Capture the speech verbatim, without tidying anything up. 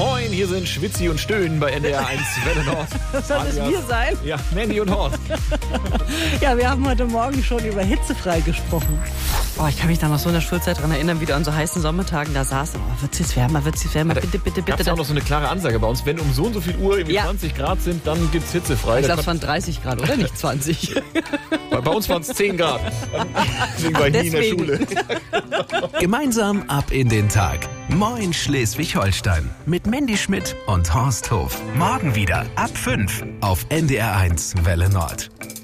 Moin, hier sind Schwitzi und Stöhn bei N D R eins Welle Nord. Soll es Alias- wir sein? Ja, Mandy und Horst. Ja, wir haben heute Morgen schon über hitzefrei gesprochen. Oh, ich kann mich da noch so in der Schulzeit dran erinnern, wie du an so heißen Sommertagen da saßen. Oh, wird's jetzt wärmer, wird's jetzt wärmer, bitte, bitte, Gab bitte. es auch noch so eine klare Ansage bei uns, wenn um so und so viel Uhr irgendwie Ja. zwanzig Grad sind, dann gibt's hitzefrei. Ich Da glaube, es waren dreißig Grad, oder nicht zwanzig? Bei, bei uns waren es zehn Grad. Deswegen war ich nie in der deswegen. Schule. Gemeinsam ab in den Tag. Moin Schleswig-Holstein. Mit Mandy Schmidt und Horst Hof. Morgen wieder ab fünf auf N D R eins Welle Nord.